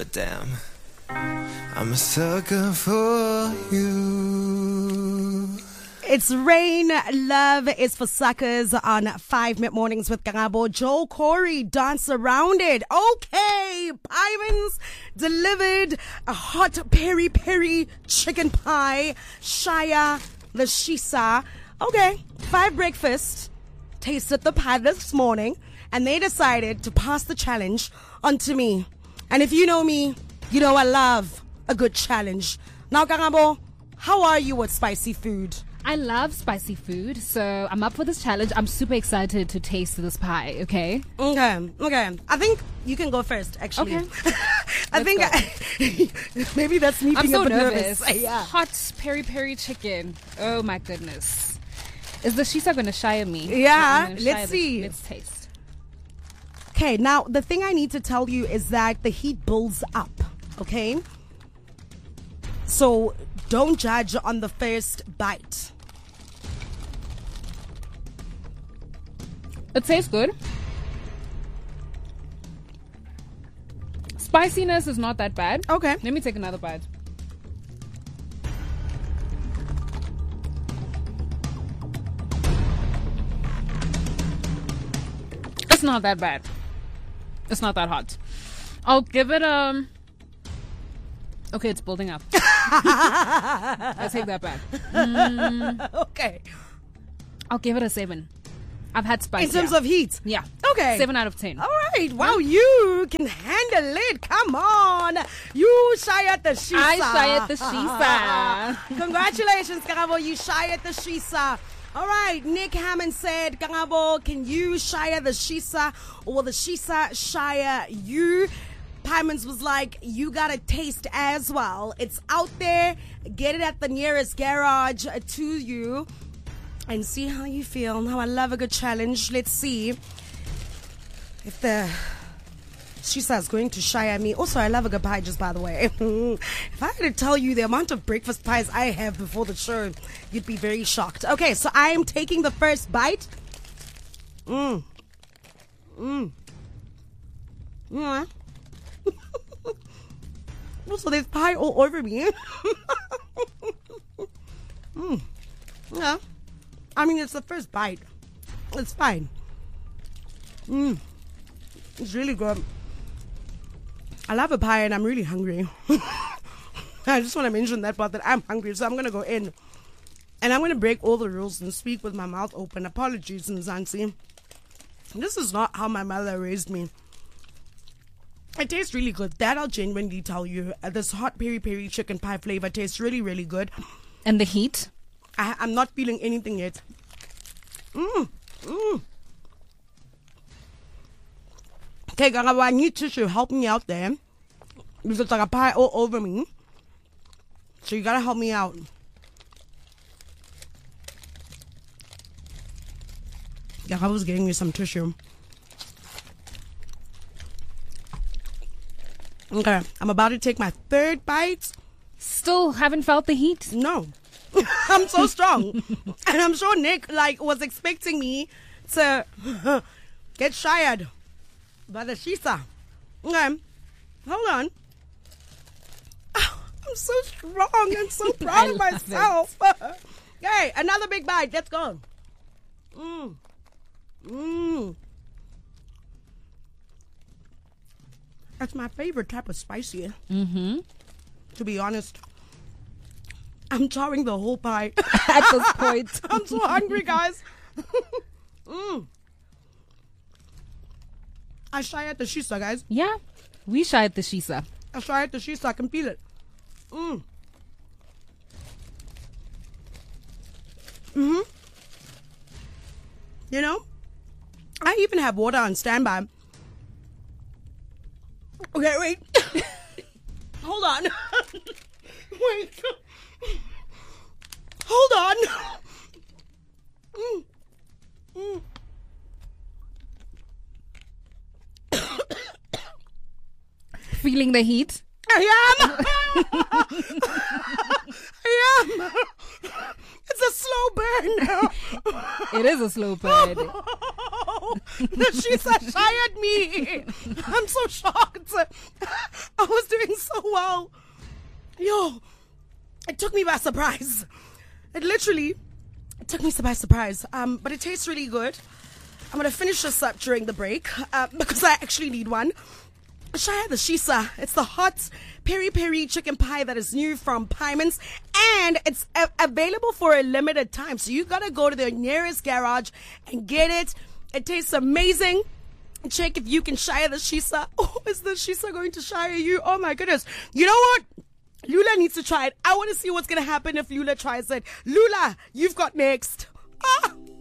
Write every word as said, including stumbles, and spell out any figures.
but damn, I'm a sucker for you. It's Rain. Love is for suckers on five Minute Mornings with Karabo. Joel Corey, Dance Around It. Okay, Pymans delivered a hot peri peri chicken pie. Shaya, the Shisa. Okay, Five Breakfast tasted the pie this morning and they decided to pass the challenge on to me. And if you know me, you know I love a good challenge. Now, Karabo, how are you with spicy food? I love spicy food, so I'm up for this challenge. I'm super excited to taste this pie, okay? Okay, okay. I think you can go first, actually. Okay. I think I, maybe that's me I'm being so a bit nervous. nervous. Yeah. Hot peri peri chicken. Oh my goodness. Is the Shisa going to shy me? Yeah, I'm gonna let's shy see. The, let's taste. Okay, now the thing I need to tell you is that the heat builds up, okay? So don't judge on the first bite. It tastes good. Spiciness is not that bad. Okay. Let me take another bite. It's not that bad. It's not that hot. I'll give it um okay, it's building up. I take that back. Mm, Okay. I'll give it a seven. I've had spice. In terms yeah. of heat? Yeah. Okay. Seven out of ten. All right. Wow, you can handle it. Come on. You shy at the Shisa. I shy at the Shisa. Congratulations, Karabo. You shy at the Shisa. All right. Nick Hammond said, Karabo, can you shy at the Shisa or will the Shisa shy at you? Pymans was like, you got to taste as well. It's out there. Get it at the nearest garage to you. And see how you feel. Now, I love a good challenge. Let's see if the Shisa is going to shy at me. Also, I love a good pie, just by the way. If I had to tell you the amount of breakfast pies I have before the show, you'd be very shocked. Okay, so I am taking the first bite. Mmm. Mmm. Yeah. Also, there's pie all over me. Mmm. Yeah. I mean, it's the first bite. It's fine. Mmm. It's really good. I love a pie and I'm really hungry. I just want to mention that part that I'm hungry, so I'm going to go in. And I'm going to break all the rules and speak with my mouth open. Apologies, Nzansi. This is not how my mother raised me. It tastes really good. That I'll genuinely tell you. Uh, this hot peri peri chicken pie flavor tastes really, really good. And the heat? I, I'm not feeling anything yet. Mmm. Mmm. Okay, Karabo, I need tissue. Help me out there. Because it's like a pie all over me. So you gotta help me out. Karabo's getting me some tissue. Okay, I'm about to take my third bite. Still haven't felt the heat? No. I'm so strong. And I'm sure Nick like was expecting me to get shired by the Shisa. Okay. Hold on. Oh, I'm so strong. I'm so proud of myself. Okay, another big bite. Let's go. Mmm. Mmm. That's my favorite type of spicy. Mm-hmm. To be honest. I'm chowing the whole pie. At this point. I'm so hungry, guys. mm. I shy at the Shisa, guys. Yeah. We shy at the Shisa. I shy at the Shisa. I can feel it. Mm. Mm-hmm. You know? I even have water on standby. Okay, wait. Hold on. Wait. Hold on. Mm. Mm. Feeling the heat? I am. I am. It's a slow burn. It is a slow burn. The Shisa shired me. I'm so shocked. I was doing so well. Yo, it took me by surprise. It literally it took me by surprise. Um, but it tastes really good. I'm going to finish this up during the break uh, because I actually need one. Shaya the Shisa. It's the hot peri peri chicken pie that is new from Pymans, and it's a- available for a limited time. So you gotta go to the nearest garage and get it. It tastes amazing. Check if you can Shaya the Shisa. Oh, is the Shisa going to Shaya you? Oh my goodness. You know what? Lula needs to try it. I want to see what's gonna happen if Lula tries it. Lula, you've got next. Ah!